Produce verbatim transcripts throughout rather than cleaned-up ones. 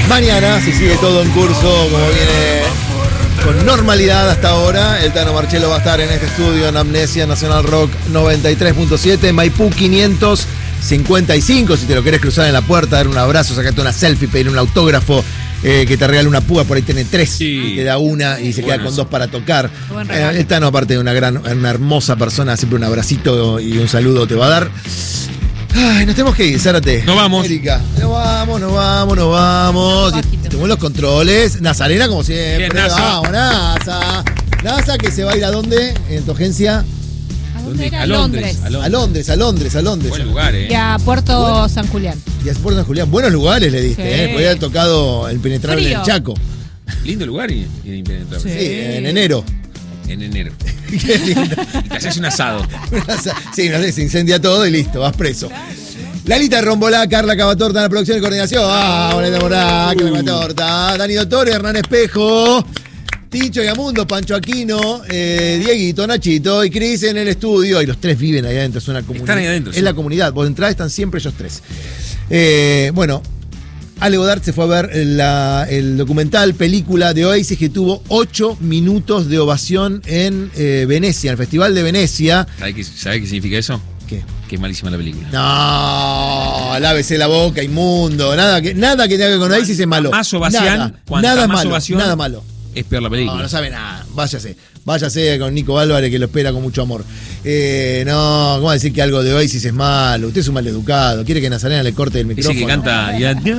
Mañana, si sigue todo en curso, como viene con normalidad hasta ahora, el Tano Marchello va a estar en este estudio en Amnesia Nacional Rock noventa y tres punto siete, Maipú quinientos cincuenta y cinco. Si te lo querés cruzar en la puerta, dar un abrazo, sacarte una selfie, pedir un autógrafo, eh, que te regale una púa, por ahí tiene tres, sí. Y te da una y se bueno, queda con dos para tocar. Eh, el Tano, aparte de una gran, una hermosa persona, siempre un abracito y un saludo te va a dar. Ay, nos tenemos que ir, Zárate. Nos vamos. Erika, nos vamos, nos vamos, nos vamos. Tenemos los controles. Nazarena, como siempre. Bien, NASA. Vamos, NASA. NASA, que se va a ir a dónde en tu agencia. ¿A dónde era? A Londres. Londres. A Londres, a Londres, a Londres. Buen lugar, eh. Y a Puerto bueno. San Julián. Y a Puerto San Julián. Buenos lugares le diste, Sí. ¿eh? Podría haber tocado el Impenetrable Frío. del Chaco. Lindo lugar y, y impenetrable. Sí, en enero. En enero. Qué lindo. Y te haces un asado. Sí, no sé, se incendia todo y listo, vas preso. Lalita Rombolá, Carla Cavatorta en la producción y coordinación. Ah, Lalita Rombolá, Carla Cavatorta. Dani Dottore, Hernán Espejo, Tincho y Amundo, Pancho Aquino, eh, Dieguito, Nachito y Cris en el estudio. Y los tres viven ahí adentro, es una comunidad. Están ahí adentro. Es sí. la comunidad. Vos entrás, están siempre ellos tres. Eh, bueno, Ale Godard se fue a ver la, el documental, película de Oasis, que tuvo ocho minutos de ovación en eh, Venecia, en el Festival de Venecia. ¿Sabés qué, ¿Sabés qué significa eso? ¿Qué? Que es malísima la película. No, lávese la boca, inmundo. Nada que, nada que tenga que ver con Oasis es malo. Más ovación, nada, cuanta nada más malo, ovación, nada malo. Es peor la película. No, no sabe nada. Váyase. Váyase con Nico Álvarez, que lo espera con mucho amor. Eh, no, ¿cómo va a decir que algo de Oasis es malo? Usted es un maleducado. Quiere que Nazarena le corte el micrófono. Ese que canta.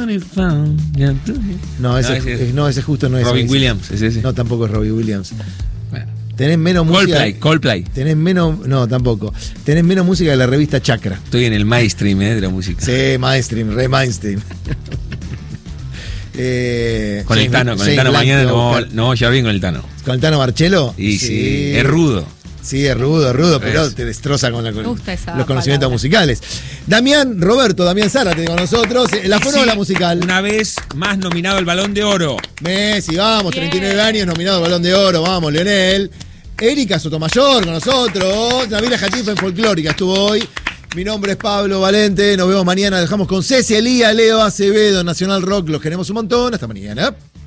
No, ese, No, ese es- no, ese justo no es Robin Oasis. Williams, es ese. No, tampoco es Robbie Williams. Bueno. Tenés menos música. Coldplay, Coldplay. Tenés menos. No, tampoco. Tenés menos música que la revista Chakra. Estoy en el mainstream eh, de la música. Sí, mainstream, re mainstream. eh, Con el James- Tano, con James el Tano Blunt mañana te va a no, buscar. no, ya bien con el Tano. ¿Con el Tano Marchello? Y sí, es rudo. Sí, es rudo, es rudo, pero Es. te destroza con, la- con Me gusta esa los conocimientos palabra. musicales. Damián Roberto, Damián Zárate con nosotros. Eh, La fórmula Sí, musical. Una vez más nominado al Balón de Oro. Messi, vamos, Bien. treinta y nueve años, nominado al Balón de Oro, vamos, Leonel. Erika Sotomayor con nosotros. Nabila Jatifa en Folclórica estuvo hoy. Mi nombre es Pablo Valente. Nos vemos mañana. Dejamos con Ceci Elía, Leo Acevedo, Nacional Rock. Los queremos un montón. Hasta mañana.